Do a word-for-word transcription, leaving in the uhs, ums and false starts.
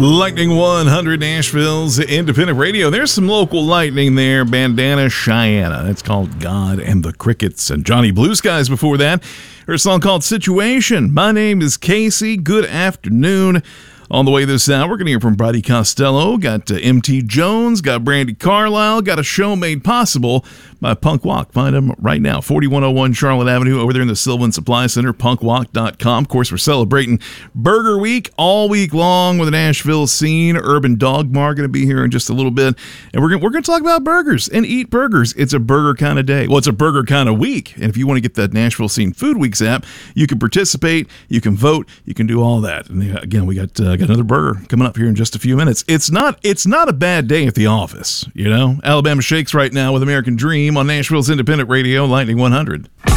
Lightning one hundred, Nashville's independent radio. There's some local lightning there. Bandana Cheyenne. It's called God and the Crickets. And Johnny Blue Skies before that. Her song called Situation. My name is Casey. Good afternoon. On the way this hour, we're going to hear from Bridie Costello. Got uh, M T Jones. Got Brandi Carlile. Got a show made possible by Punk Walk. Find them right now. forty-one oh one Charlotte Avenue over there in the Sylvan Supply Center. punk walk dot com. Of course, we're celebrating Burger Week all week long with the Nashville scene. Urban Dogmar going to be here in just a little bit. And we're going we're going to talk about burgers and eat burgers. It's a burger kind of day. Well, it's a burger kind of week. And if you want to get that Nashville Scene Food Weeks app, you can participate. You can vote. You can do all that. And again, we got... Uh, Got another burger coming up here in just a few minutes. It's not it's not a bad day at the office, you know? Alabama Shakes right now with American Dream on Nashville's independent radio, Lightning one hundred.